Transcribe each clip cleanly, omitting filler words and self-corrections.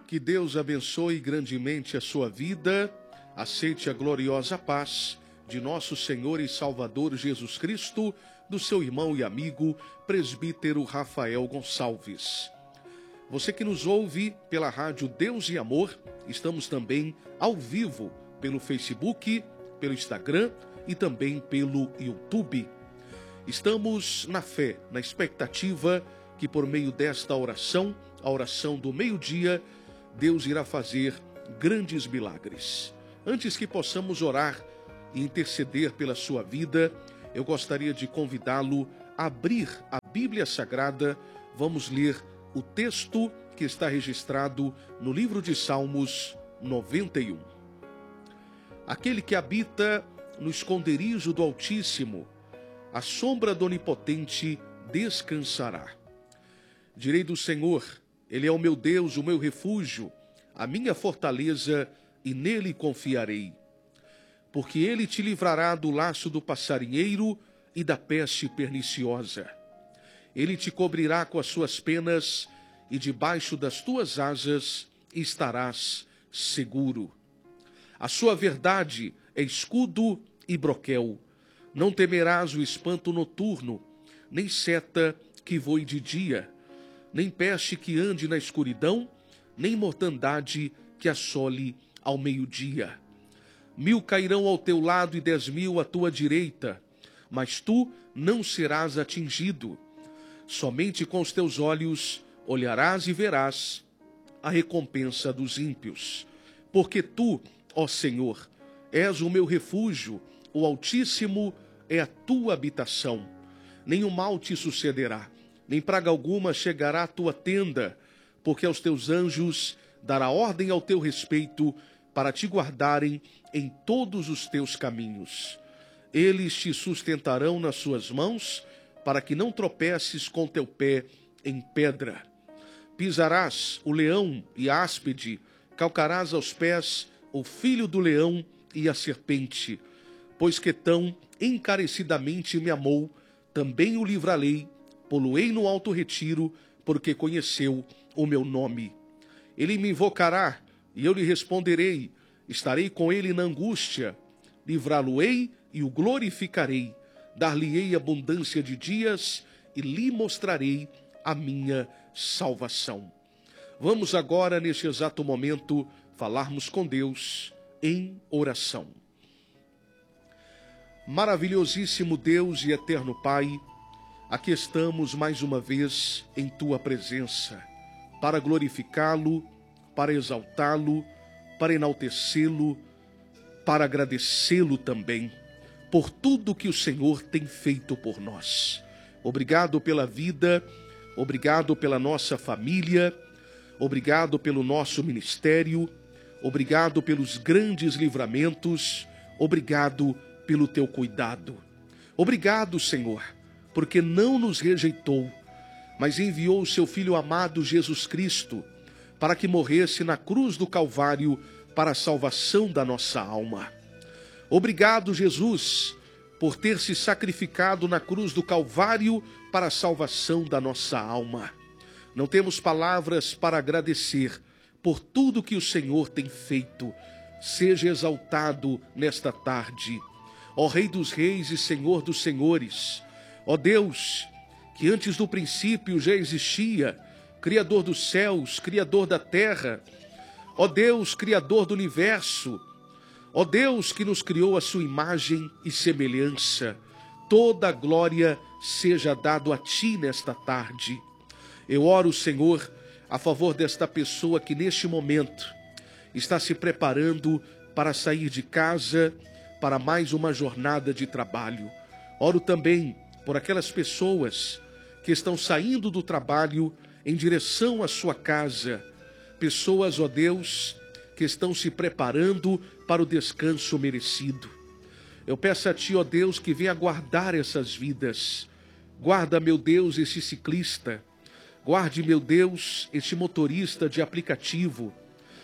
Que Deus abençoe grandemente a sua vida. Aceite a gloriosa paz de nosso Senhor e Salvador Jesus Cristo, do seu irmão e amigo, presbítero Rafael Gonçalves. Você que nos ouve pela rádio Deus e Amor, estamos também ao vivo pelo Facebook, pelo Instagram e também pelo YouTube. Estamos na fé, na expectativa que por meio desta oração, a oração do meio-dia, Deus irá fazer grandes milagres. Antes que possamos orar e interceder pela sua vida, eu gostaria de convidá-lo a abrir a Bíblia Sagrada. Vamos ler o texto que está registrado no livro de Salmos 91. Aquele que habita no esconderijo do Altíssimo, à sombra do Onipotente descansará. Direi do Senhor, Ele é o meu Deus, o meu refúgio, a minha fortaleza, e nele confiarei. Porque Ele te livrará do laço do passarinheiro e da peste perniciosa. Ele te cobrirá com as suas penas, e debaixo das tuas asas estarás seguro. A sua verdade é escudo e broquel. Não temerás o espanto noturno, nem seta que voe de dia, nem peste que ande na escuridão, nem mortandade que assole ao meio-dia. 1000 cairão ao teu lado e 10.000 à tua direita, mas tu não serás atingido. Somente com os teus olhos olharás e verás a recompensa dos ímpios. Porque tu, ó Senhor, és o meu refúgio, o Altíssimo é a tua habitação. Nenhum mal te sucederá, nem praga alguma chegará à tua tenda, porque aos teus anjos dará ordem ao teu respeito para te guardarem em todos os teus caminhos. Eles te sustentarão nas suas mãos, para que não tropeces com teu pé em pedra. Pisarás o leão e a áspide, calcarás aos pés o filho do leão e a serpente. Pois que tão encarecidamente me amou, também o livrarei, pô-lo-ei no alto retiro, porque conheceu o meu nome. Ele me invocará, e eu lhe responderei. Estarei com ele na angústia. Livrá-lo-ei e o glorificarei. Dar-lhe-ei abundância de dias, e lhe mostrarei a minha salvação. Vamos agora, neste exato momento, falarmos com Deus em oração. Maravilhosíssimo Deus e eterno Pai, aqui estamos mais uma vez em Tua presença, para glorificá-lo, para exaltá-lo, para enaltecê-lo, para agradecê-lo também, por tudo que o Senhor tem feito por nós. Obrigado pela vida, obrigado pela nossa família, obrigado pelo nosso ministério, obrigado pelos grandes livramentos, obrigado pelo teu cuidado. Obrigado, Senhor, porque não nos rejeitou, mas enviou o seu Filho amado Jesus Cristo para que morresse na cruz do Calvário para a salvação da nossa alma. Obrigado, Jesus, por ter se sacrificado na cruz do Calvário para a salvação da nossa alma. Não temos palavras para agradecer por tudo que o Senhor tem feito. Seja exaltado nesta tarde, ó Rei dos Reis e Senhor dos Senhores, ó Deus, que antes do princípio já existia, Criador dos céus, Criador da terra, ó Deus, Criador do universo, ó Deus que nos criou a sua imagem e semelhança. Toda a glória seja dado a Ti nesta tarde. Eu oro, Senhor, a favor desta pessoa que neste momento está se preparando para sair de casa para mais uma jornada de trabalho. Oro também por aquelas pessoas que estão saindo do trabalho em direção à sua casa. Pessoas, ó Deus, que estão se preparando para o descanso merecido. Eu peço a Ti, ó Deus, que venha guardar essas vidas. Guarda, meu Deus, esse ciclista. Guarde, meu Deus, este motorista de aplicativo.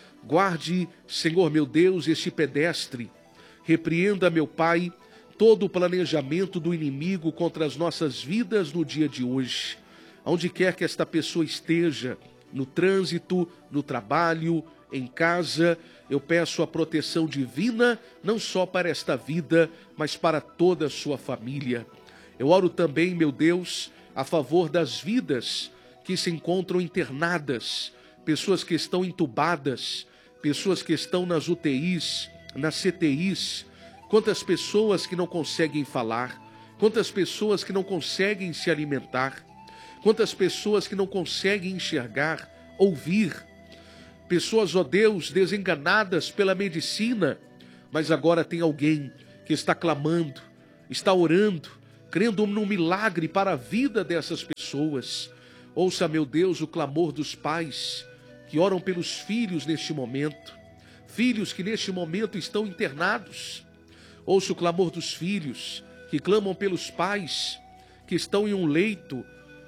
Guarde, Senhor, meu Deus, este pedestre. Repreenda, meu Pai, todo o planejamento do inimigo contra as nossas vidas no dia de hoje. Onde quer que esta pessoa esteja, no trânsito, no trabalho, em casa. Eu peço a proteção divina, não só para esta vida, mas para toda a sua família. Eu oro também, meu Deus, a favor das vidas que se encontram internadas, pessoas que estão entubadas, pessoas que estão nas UTIs, nas CTIs. Quantas pessoas que não conseguem falar, quantas pessoas que não conseguem se alimentar, quantas pessoas que não conseguem enxergar, ouvir. Pessoas, ó Deus, desenganadas pela medicina, mas agora tem alguém que está clamando, está orando, crendo num milagre para a vida dessas pessoas. Ouça, meu Deus, o clamor dos pais que oram pelos filhos neste momento, filhos que neste momento estão internados. Ouça o clamor dos filhos que clamam pelos pais que estão em um leito,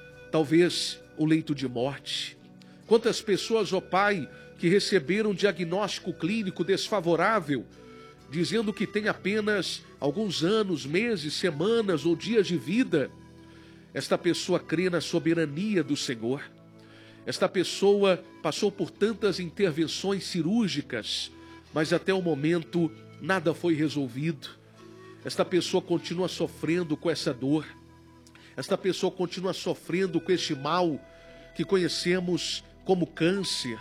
talvez um leito de morte. Quantas pessoas, ó Pai, que receberam um diagnóstico clínico desfavorável, dizendo que tem apenas alguns anos, meses, semanas ou dias de vida. Esta pessoa crê na soberania do Senhor. Esta pessoa passou por tantas intervenções cirúrgicas, mas até o momento nada foi resolvido. Esta pessoa continua sofrendo com essa dor. Esta pessoa continua sofrendo com este mal que conhecemos como câncer,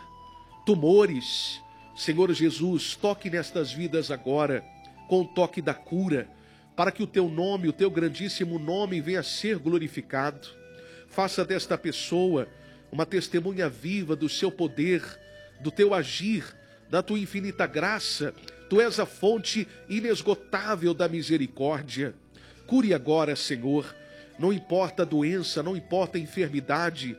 tumores. Senhor Jesus, toque nestas vidas agora, com o toque da cura, para que o teu nome, o teu grandíssimo nome venha a ser glorificado. Faça desta pessoa uma testemunha viva do seu poder, do teu agir, da tua infinita graça. Tu és a fonte inesgotável da misericórdia. Cure agora, Senhor. Não importa a doença, não importa a enfermidade,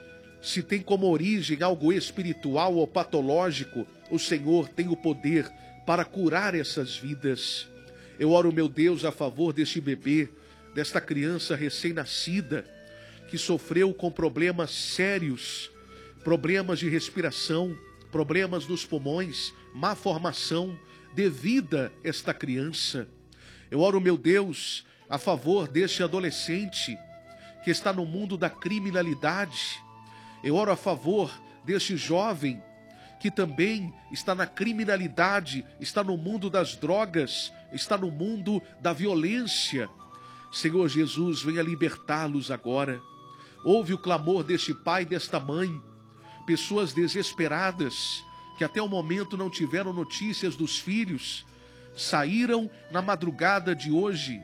se tem como origem algo espiritual ou patológico, o Senhor tem o poder para curar essas vidas. Eu oro, meu Deus, a favor deste bebê, desta criança recém-nascida, que sofreu com problemas sérios, problemas de respiração, problemas nos pulmões, má formação. Dê vida a esta criança. Eu oro, meu Deus, a favor deste adolescente que está no mundo da criminalidade. Eu oro a favor deste jovem que também está na criminalidade, está no mundo das drogas, está no mundo da violência. Senhor Jesus, venha libertá-los agora. Ouve o clamor deste pai e desta mãe, pessoas desesperadas, que até o momento não tiveram notícias dos filhos, saíram na madrugada de hoje,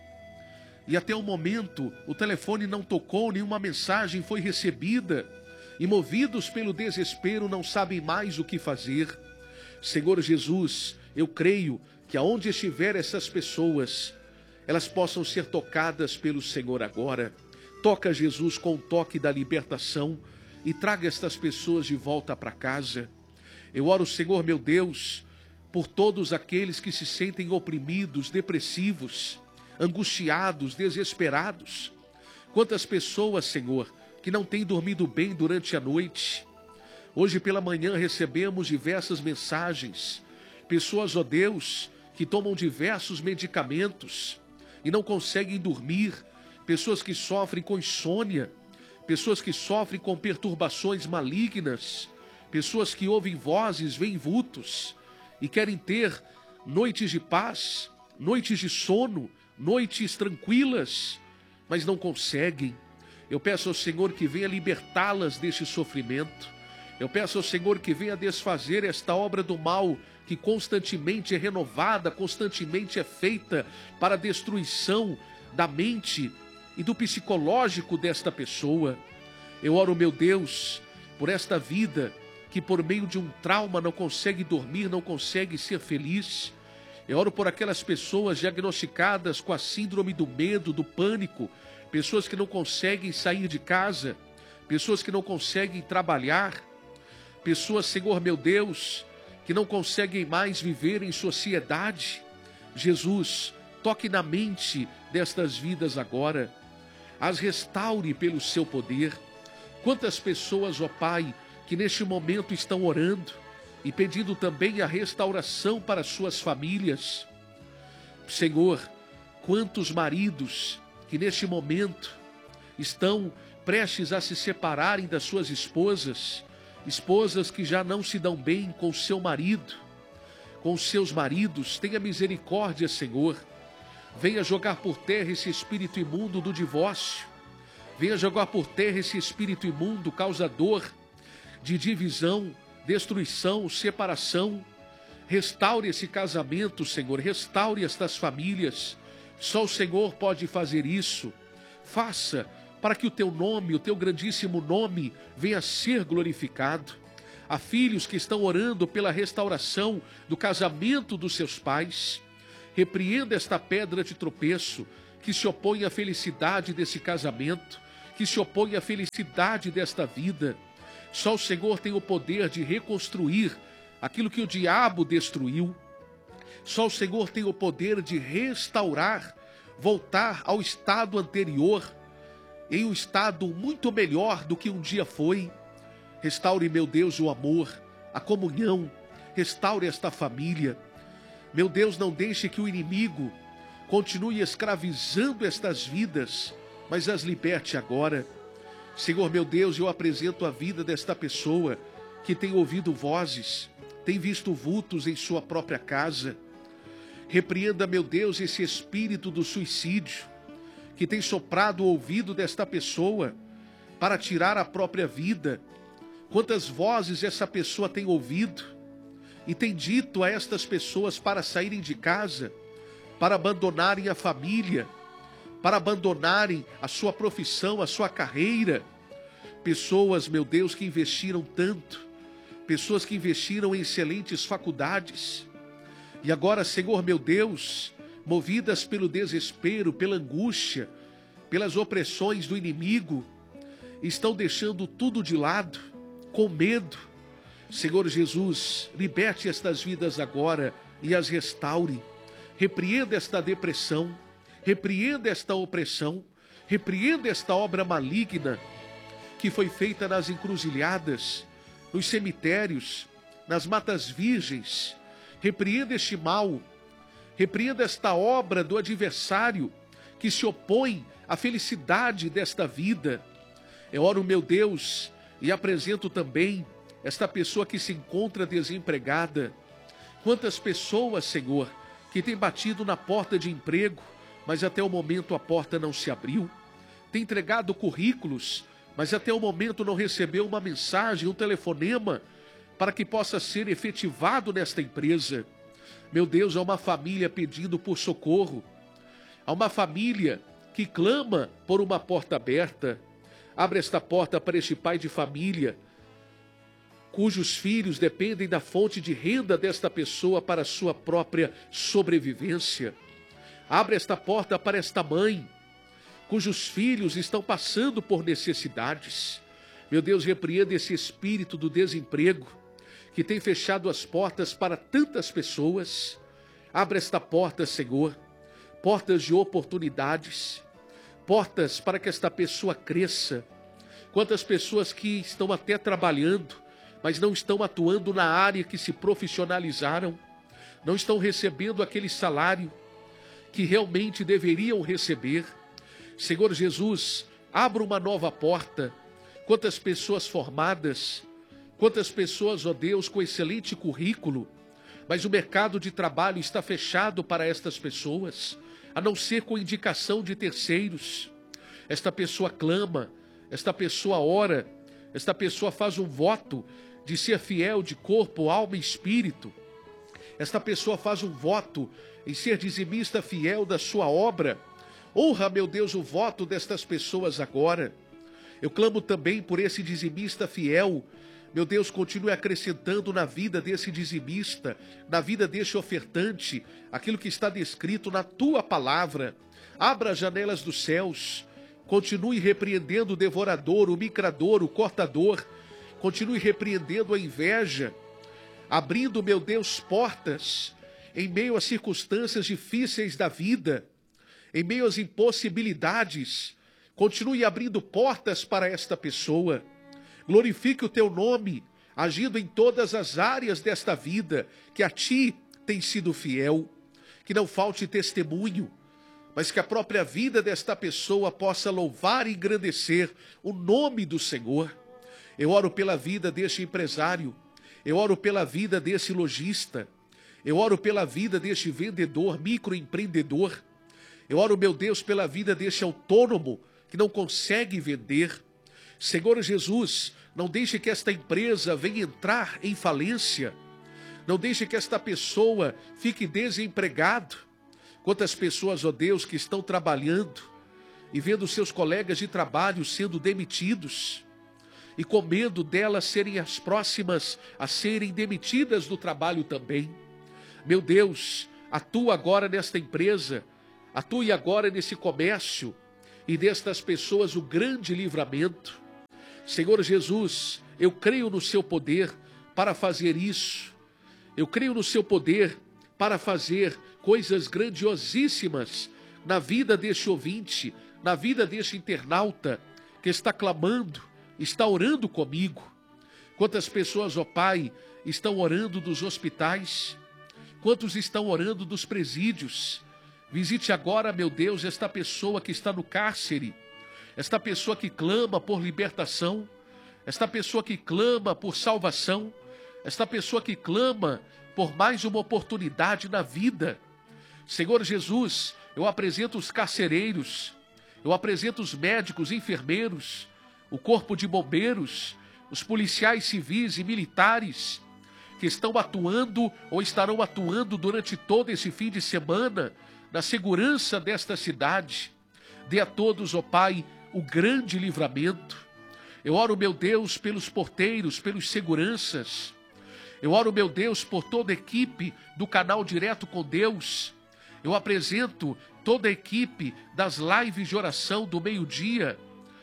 e até o momento o telefone não tocou, nenhuma mensagem foi recebida, e movidos pelo desespero não sabem mais o que fazer. Senhor Jesus, eu creio que aonde estiver essas pessoas, elas possam ser tocadas pelo Senhor agora. Toca, Jesus, com o toque da libertação e traga estas pessoas de volta para casa. Eu oro, Senhor, meu Deus, por todos aqueles que se sentem oprimidos, depressivos, angustiados, desesperados. Quantas pessoas, Senhor, que não têm dormido bem durante a noite. Hoje pela manhã recebemos diversas mensagens. Pessoas, ó Deus, que tomam diversos medicamentos e não conseguem dormir. Pessoas que sofrem com insônia. Pessoas que sofrem com perturbações malignas. Pessoas que ouvem vozes, veem vultos e querem ter noites de paz, noites de sono, noites tranquilas, mas não conseguem. Eu peço ao Senhor que venha libertá-las deste sofrimento. Eu peço ao Senhor que venha desfazer esta obra do mal que constantemente é renovada, constantemente é feita para a destruição da mente e do psicológico desta pessoa. Eu oro, meu Deus, por esta vida que por meio de um trauma não consegue dormir, não consegue ser feliz. Eu oro por aquelas pessoas diagnosticadas com a síndrome do medo, do pânico, pessoas que não conseguem sair de casa, pessoas que não conseguem trabalhar, pessoas, Senhor meu Deus, que não conseguem mais viver em sociedade. Jesus, toque na mente destas vidas agora, as restaure pelo seu poder. Quantas pessoas, ó Pai, que neste momento estão orando e pedindo também a restauração para suas famílias. Senhor, quantos maridos que neste momento estão prestes a se separarem das suas esposas esposas que já não se dão bem com seu marido, com os seus maridos. Tenha misericórdia, Senhor. Venha jogar por terra esse espírito imundo do divórcio. Venha jogar por terra esse espírito imundo causador de divisão, destruição, separação. Restaure esse casamento, Senhor. Restaure estas famílias. Só o Senhor pode fazer isso. Faça para que o teu nome, o teu grandíssimo nome, venha a ser glorificado. Há filhos que estão orando pela restauração do casamento dos seus pais. Repreenda esta pedra de tropeço que se opõe à felicidade desse casamento, que se opõe à felicidade desta vida. Só o Senhor tem o poder de reconstruir aquilo que o diabo destruiu. Só o Senhor tem o poder de restaurar, voltar ao estado anterior, em um estado muito melhor do que um dia foi. Restaure, meu Deus, o amor, a comunhão. Restaure esta família. Meu Deus, não deixe que o inimigo continue escravizando estas vidas, mas as liberte agora. Senhor, meu Deus, eu apresento a vida desta pessoa que tem ouvido vozes, tem visto vultos em sua própria casa. Repreenda, meu Deus, esse espírito do suicídio que tem soprado o ouvido desta pessoa para tirar a própria vida. Quantas vozes essa pessoa tem ouvido e tem dito a estas pessoas para saírem de casa, para abandonarem a família, para abandonarem a sua profissão, a sua carreira. Pessoas, meu Deus, que investiram tanto, pessoas que investiram em excelentes faculdades, e agora, Senhor, meu Deus, movidas pelo desespero, pela angústia, pelas opressões do inimigo, estão deixando tudo de lado, com medo. Senhor Jesus, liberte estas vidas agora e as restaure. Repreenda esta depressão, repreenda esta opressão, repreenda esta obra maligna que foi feita nas encruzilhadas, nos cemitérios, nas matas virgens. Repreenda este mal, repreenda esta obra do adversário que se opõe à felicidade desta vida. Eu oro, meu Deus, e apresento também esta pessoa que se encontra desempregada. Quantas pessoas, Senhor, que têm batido na porta de emprego, mas até o momento a porta não se abriu. Tem entregado currículos, mas até o momento não recebeu uma mensagem, um telefonema, para que possa ser efetivado nesta empresa. Meu Deus, há uma família pedindo por socorro. Há uma família que clama por uma porta aberta. Abre esta porta para este pai de família, cujos filhos dependem da fonte de renda desta pessoa para a sua própria sobrevivência. Abre esta porta para esta mãe, cujos filhos estão passando por necessidades. Meu Deus, repreenda esse espírito do desemprego, que tem fechado as portas para tantas pessoas. Abre esta porta, Senhor, portas de oportunidades, portas para que esta pessoa cresça. Quantas pessoas que estão até trabalhando, mas não estão atuando na área que se profissionalizaram, não estão recebendo aquele salário que realmente deveriam receber. Senhor Jesus, abra uma nova porta. Quantas pessoas formadas, quantas pessoas, ó Deus, com excelente currículo, mas o mercado de trabalho está fechado para estas pessoas, a não ser com indicação de terceiros. Esta pessoa clama, esta pessoa ora, esta pessoa faz um voto de ser fiel de corpo, alma e espírito. Esta pessoa faz um voto em ser dizimista fiel da sua obra. Honra, meu Deus, o voto destas pessoas agora. Eu clamo também por esse dizimista fiel. Meu Deus, continue acrescentando na vida desse dizimista, na vida deste ofertante, aquilo que está descrito na tua palavra. Abra as janelas dos céus. Continue repreendendo o devorador, o micrador, o cortador. Continue repreendendo a inveja. Abrindo, meu Deus, portas em meio às circunstâncias difíceis da vida, em meio às impossibilidades. Continue abrindo portas para esta pessoa. Glorifique o teu nome, agindo em todas as áreas desta vida, que a ti tem sido fiel. Que não falte testemunho, mas que a própria vida desta pessoa possa louvar e engrandecer o nome do Senhor. Eu oro pela vida deste empresário. Eu oro pela vida desse lojista. Eu oro pela vida deste vendedor, microempreendedor. Eu oro, meu Deus, pela vida deste autônomo que não consegue vender. Senhor Jesus, não deixe que esta empresa venha entrar em falência. Não deixe que esta pessoa fique desempregado. Quantas pessoas, ó Deus, que estão trabalhando e vendo seus colegas de trabalho sendo demitidos e com medo delas serem as próximas a serem demitidas do trabalho também. Meu Deus, atua agora nesta empresa, atue agora nesse comércio e destas pessoas o grande livramento. Senhor Jesus, eu creio no seu poder para fazer isso. Eu creio no seu poder para fazer coisas grandiosíssimas na vida deste ouvinte, na vida deste internauta que está clamando, está orando comigo. Quantas pessoas, ó Pai, estão orando dos hospitais? Quantos estão orando dos presídios? Visite agora, meu Deus, esta pessoa que está no cárcere, esta pessoa que clama por libertação, esta pessoa que clama por salvação, esta pessoa que clama por mais uma oportunidade na vida. Senhor Jesus, eu apresento os carcereiros, eu apresento os médicos, enfermeiros, o corpo de bombeiros, os policiais civis e militares que estão atuando ou estarão atuando durante todo esse fim de semana na segurança desta cidade. Dê a todos, ó Pai, o grande livramento. Eu oro, meu Deus, pelos porteiros, pelos seguranças. Eu oro, meu Deus, por toda a equipe do canal Direto com Deus. Eu apresento toda a equipe das lives de oração do meio-dia,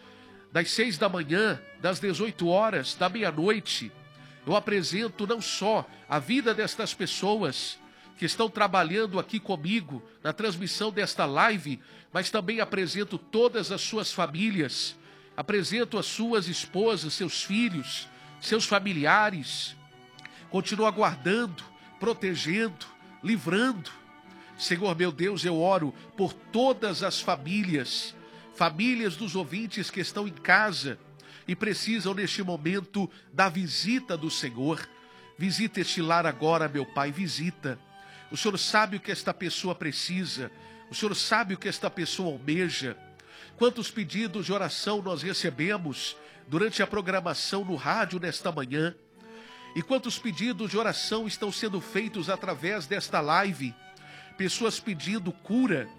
das 6 da manhã, das 18 horas, da meia-noite. Eu apresento não só a vida destas pessoas que estão trabalhando aqui comigo na transmissão desta live, mas também apresento todas as suas famílias, apresento as suas esposas, seus filhos, seus familiares. Continua guardando, protegendo, livrando. Senhor meu Deus, eu oro por todas as famílias, famílias dos ouvintes que estão em casa e precisam neste momento da visita do Senhor. Visita este lar agora, meu Pai, visita. O Senhor sabe o que esta pessoa precisa, o Senhor sabe o que esta pessoa almeja. Quantos pedidos de oração nós recebemos durante a programação no rádio nesta manhã, e quantos pedidos de oração estão sendo feitos através desta live. Pessoas pedindo cura,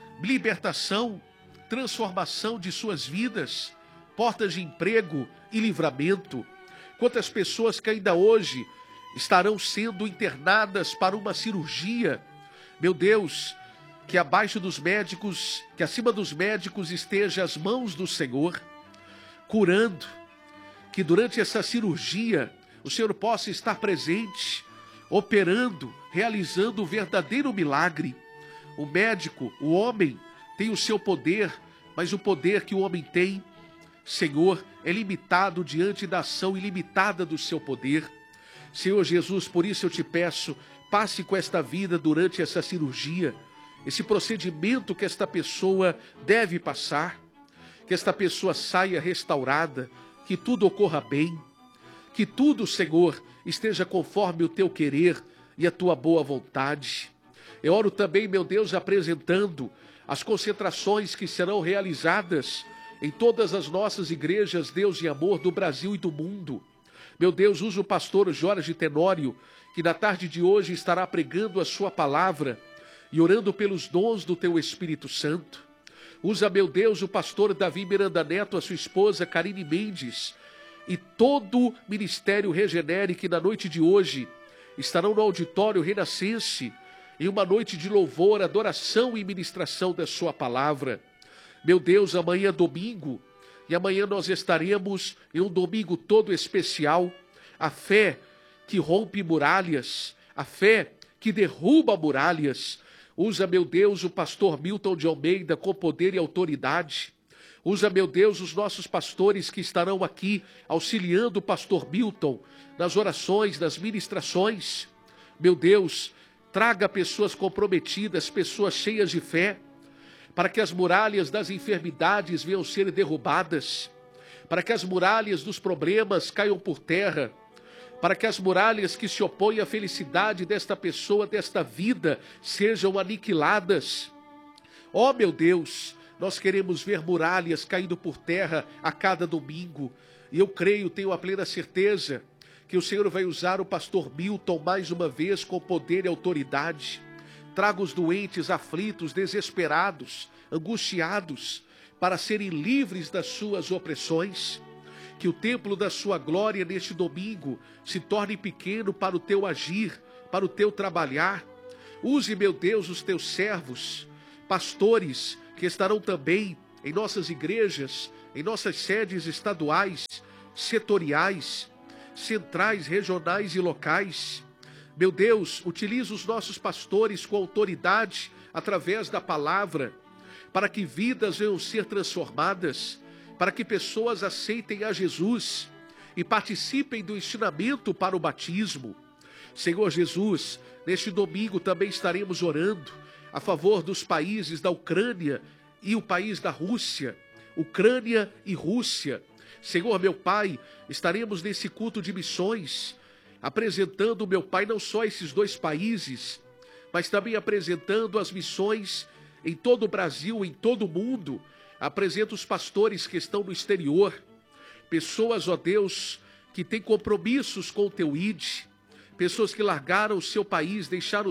libertação, transformação de suas vidas, portas de emprego e livramento. Quantas pessoas que ainda hoje estarão sendo internadas para uma cirurgia. Meu Deus, que abaixo dos médicos, que acima dos médicos esteja as mãos do Senhor, curando, que durante essa cirurgia o Senhor possa estar presente, operando, realizando o verdadeiro milagre. O médico, o homem, tem o seu poder, mas o poder que o homem tem, Senhor, é limitado diante da ação ilimitada do seu poder. Senhor Jesus, por isso eu te peço, passe com esta vida durante essa cirurgia, esse procedimento que esta pessoa deve passar, que esta pessoa saia restaurada, que tudo ocorra bem, que tudo, Senhor, esteja conforme o teu querer e a tua boa vontade. Eu oro também, meu Deus, apresentando as concentrações que serão realizadas em todas as nossas igrejas, Deus e amor, do Brasil e do mundo. Meu Deus, usa o pastor Jorge Tenório, que na tarde de hoje estará pregando a sua palavra e orando pelos dons do teu Espírito Santo. Usa, meu Deus, o pastor Davi Miranda Neto, a sua esposa Karine Mendes, e todo o Ministério Regenere, que na noite de hoje estarão no auditório Renascense, em uma noite de louvor, adoração e ministração da sua palavra. Meu Deus, amanhã é domingo, e amanhã nós estaremos em um domingo todo especial. A fé que rompe muralhas, a fé que derruba muralhas. Usa, meu Deus, o pastor Milton de Almeida com poder e autoridade. Usa, meu Deus, os nossos pastores que estarão aqui auxiliando o pastor Milton nas orações, nas ministrações. Meu Deus, traga pessoas comprometidas, pessoas cheias de fé, para que as muralhas das enfermidades venham ser derrubadas, para que as muralhas dos problemas caiam por terra, para que as muralhas que se opõem à felicidade desta pessoa, desta vida, sejam aniquiladas. Ó meu Deus, nós queremos ver muralhas caindo por terra a cada domingo. E eu creio, tenho a plena certeza, que o Senhor vai usar o pastor Milton mais uma vez com poder e autoridade. Traga os doentes, aflitos, desesperados, angustiados, para serem livres das suas opressões. Que o templo da sua glória neste domingo se torne pequeno para o teu agir, para o teu trabalhar. Use, meu Deus, os teus servos, pastores, que estarão também em nossas igrejas, em nossas sedes estaduais, setoriais, centrais, regionais e locais. Meu Deus, utiliza os nossos pastores com autoridade através da palavra, para que vidas venham ser transformadas, para que pessoas aceitem a Jesus e participem do ensinamento para o batismo. Senhor Jesus, neste domingo também estaremos orando a favor dos países da Ucrânia e o país da Rússia. Ucrânia e Rússia. Senhor, meu Pai, estaremos nesse culto de missões, apresentando, meu Pai, não só esses dois países, mas também apresentando as missões em todo o Brasil, em todo o mundo. Apresento os pastores que estão no exterior, pessoas, ó Deus, que têm compromissos com o teu ID, pessoas que largaram o seu país, deixaram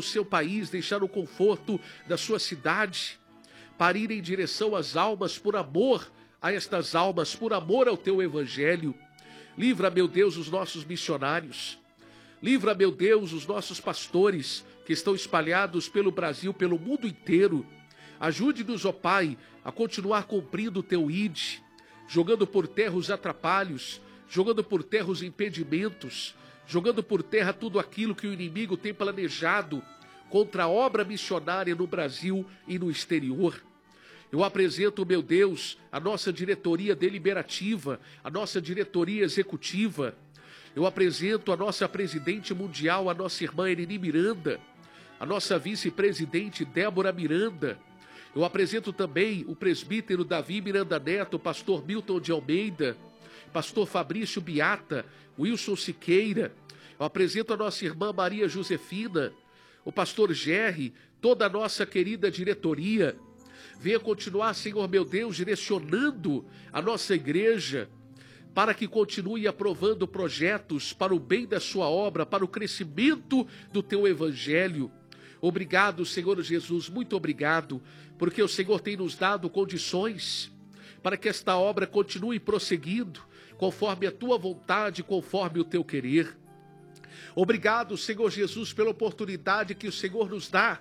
o conforto da sua cidade, para ir em direção às almas, por amor a estas almas, por amor ao teu evangelho. Livra, meu Deus, os nossos missionários. Livra, meu Deus, os nossos pastores que estão espalhados pelo Brasil, pelo mundo inteiro. Ajude-nos, ó Pai, a continuar cumprindo o teu ID, jogando por terra os atrapalhos, jogando por terra os impedimentos, jogando por terra tudo aquilo que o inimigo tem planejado contra a obra missionária no Brasil e no exterior. Eu apresento, meu Deus, a nossa diretoria deliberativa, a nossa diretoria executiva. Eu apresento a nossa presidente mundial, a nossa irmã Ereni Miranda, a nossa vice-presidente Débora Miranda. Eu apresento também o presbítero Davi Miranda Neto, pastor Milton de Almeida, pastor Fabrício Biata, Wilson Siqueira. Eu apresento a nossa irmã Maria Josefina, o pastor Gerry, toda a nossa querida diretoria. Venha continuar, Senhor meu Deus, direcionando a nossa igreja, para que continue aprovando projetos para o bem da sua obra, para o crescimento do teu evangelho. Obrigado, Senhor Jesus, muito obrigado, porque o Senhor tem nos dado condições para que esta obra continue prosseguindo, conforme a tua vontade, conforme o teu querer. Obrigado, Senhor Jesus, pela oportunidade que o Senhor nos dá,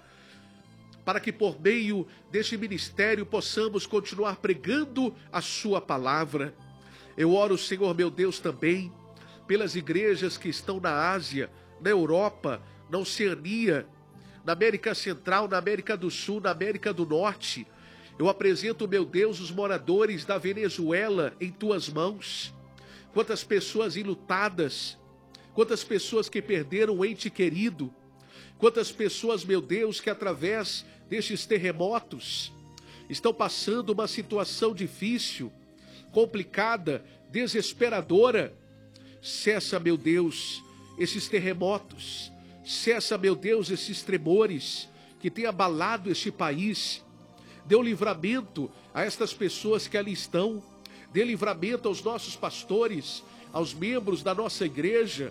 para que por meio deste ministério possamos continuar pregando a sua palavra. Eu oro, Senhor meu Deus, também pelas igrejas que estão na Ásia, na Europa, na Oceania, na América Central, na América do Sul, na América do Norte. Eu apresento, meu Deus, os moradores da Venezuela em tuas mãos. Quantas pessoas enlutadas, quantas pessoas que perderam um ente querido, quantas pessoas, meu Deus, que através destes terremotos estão passando uma situação difícil, complicada, desesperadora. Cessa, meu Deus, esses terremotos. Cessa, meu Deus, esses tremores que têm abalado este país. Dê um livramento a estas pessoas que ali estão. Dê livramento aos nossos pastores, aos membros da nossa igreja.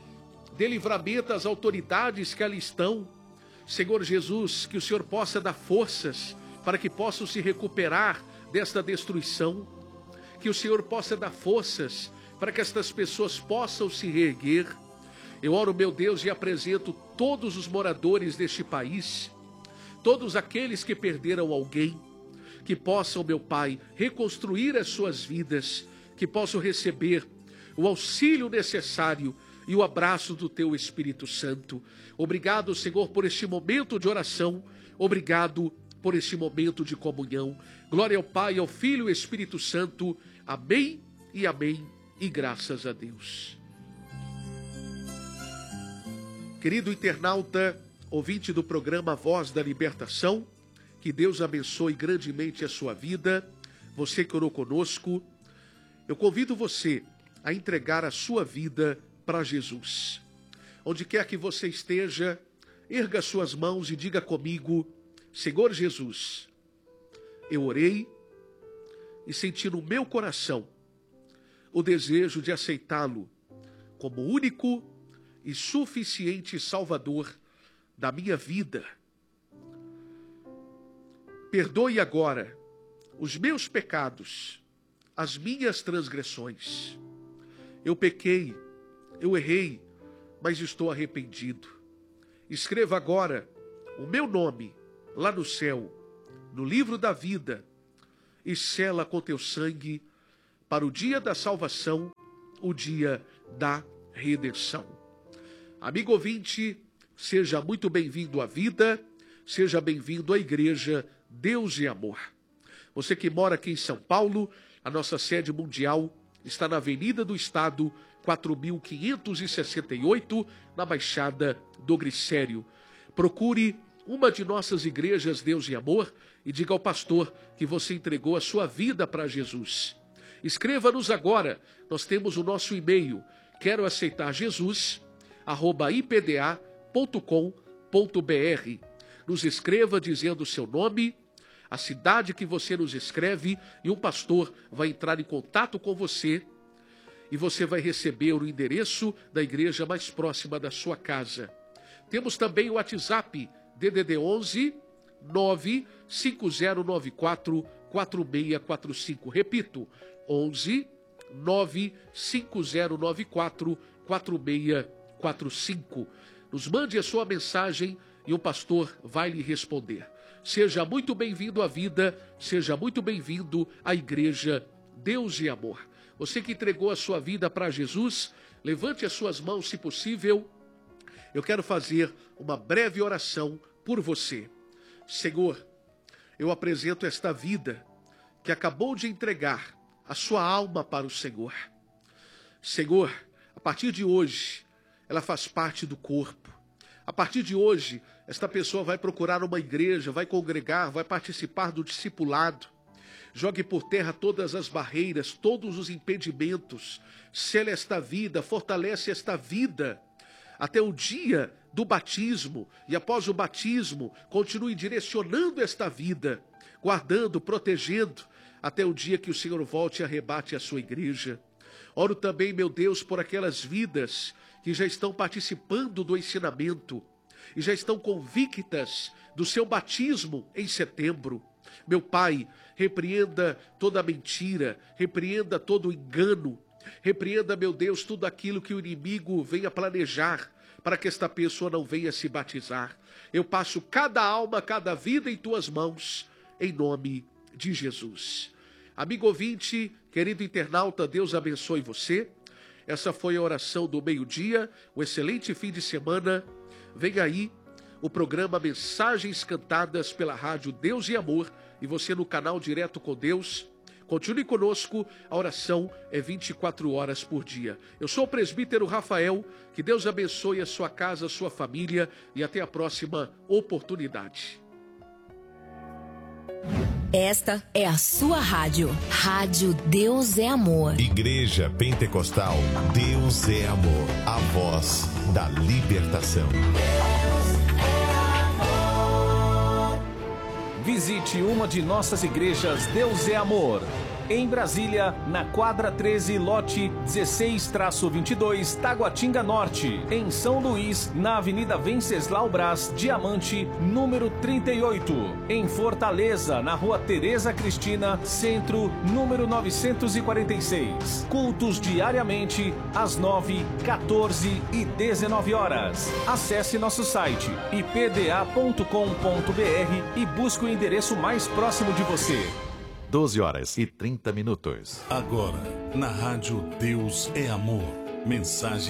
Dê livramento às autoridades que ali estão. Senhor Jesus, que o Senhor possa dar forças para que possam se recuperar desta destruição. Que o Senhor possa dar forças para que estas pessoas possam se reerguer. Eu oro, meu Deus, e apresento todos os moradores deste país, todos aqueles que perderam alguém, que possam, meu Pai, reconstruir as suas vidas, que possam receber o auxílio necessário e o abraço do teu Espírito Santo. Obrigado, Senhor, por este momento de oração. Obrigado por este momento de comunhão. Glória ao Pai, ao Filho e ao Espírito Santo. Amém e amém. E graças a Deus. Querido internauta, ouvinte do programa Voz da Libertação, que Deus abençoe grandemente a sua vida. Você que orou conosco, Eu convido você a entregar a sua vida para Jesus. Onde quer que você esteja, erga suas mãos e diga comigo: Senhor Jesus, eu orei e senti no meu coração o desejo de aceitá-lo como único e suficiente Salvador da minha vida. Perdoe agora os meus pecados, as minhas transgressões. Eu pequei, eu errei, mas estou arrependido. Escreva agora o meu nome lá no céu, no livro da vida, e sela com teu sangue para o dia da salvação, o dia da redenção. Amigo ouvinte, seja muito bem-vindo à vida, seja bem-vindo à igreja Deus e Amor. Você que mora aqui em São Paulo, a nossa sede mundial está na Avenida do Estado, 4568, na Baixada do Glicério. Procure uma de nossas igrejas Deus e Amor e diga ao pastor que você entregou a sua vida para Jesus. Escreva-nos agora, nós temos o nosso e-mail, quero aceitar Jesus, @ipda.com.br. Nos escreva dizendo o seu nome, a cidade que você nos escreve, e um pastor vai entrar em contato com você e você vai receber o endereço da igreja mais próxima da sua casa. Temos também o WhatsApp, DDD 11 95094 4645. Repito, 11 95094 4645. Nos mande a sua mensagem e o pastor vai lhe responder. Seja muito bem-vindo à vida, seja muito bem-vindo à igreja Deus e Amor. Você que entregou a sua vida para Jesus, levante as suas mãos se possível. Eu quero fazer uma breve oração por você. Senhor, eu apresento esta vida que acabou de entregar a sua alma para o Senhor. Senhor, a partir de hoje, ela faz parte do corpo. A partir de hoje, esta pessoa vai procurar uma igreja, vai congregar, vai participar do discipulado. Jogue por terra todas as barreiras, todos os impedimentos. Sela esta vida, fortalece esta vida até o dia do batismo. E após o batismo, continue direcionando esta vida, guardando, protegendo, até o dia que o Senhor volte e arrebate a sua igreja. Oro também, meu Deus, por aquelas vidas que já estão participando do ensinamento e já estão convictas do seu batismo em setembro. Meu Pai, repreenda toda mentira, repreenda todo engano, repreenda, meu Deus, tudo aquilo que o inimigo venha planejar para que esta pessoa não venha se batizar. Eu passo cada alma, cada vida em tuas mãos, em nome de Jesus. Amigo ouvinte, querido internauta, Deus abençoe você. Essa foi a oração do meio-dia, um excelente fim de semana. Vem aí o programa Mensagens Cantadas pela Rádio Deus e Amor, e você no canal Direto com Deus. Continue conosco, a oração é 24 horas por dia. Eu sou o presbítero Rafael, que Deus abençoe a sua casa, a sua família, e até a próxima oportunidade. Esta é a sua rádio. Rádio Deus é Amor. Igreja Pentecostal Deus é Amor. A voz da libertação. Visite uma de nossas igrejas Deus é Amor. Em Brasília, na quadra 13, lote 16-22, Taguatinga Norte. Em São Luís, na Avenida Venceslau Braz, Diamante, número 38. Em Fortaleza, na Rua Tereza Cristina, Centro, número 946. Cultos diariamente, às 9, 14 e 19 horas. Acesse nosso site ipda.com.br e busque o endereço mais próximo de você. 12h30. Agora, na rádio Deus é Amor. Mensagem